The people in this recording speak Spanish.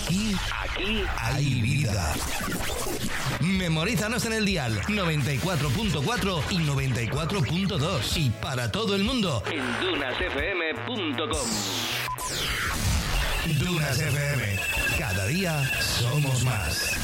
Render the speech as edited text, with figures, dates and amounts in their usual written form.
Aquí hay vida. Memorízanos en el dial 94.4 y 94.2 y para todo el mundo en dunasfm.com. Dunas FM. Cada día somos más.